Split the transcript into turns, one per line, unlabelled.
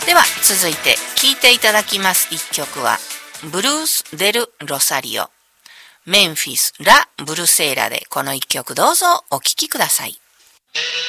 では続いて聴いていただきます一曲はブルース・デル・ロサリオ、メンフィス・ラ・ブルセーラでこの一曲どうぞお聴きください。